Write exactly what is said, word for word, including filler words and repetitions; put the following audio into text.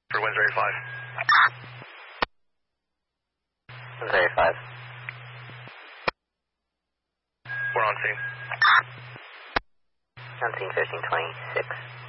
For Windsor eighty-five. Windsor eighty-five. We're on scene. On scene fifteen twenty-six.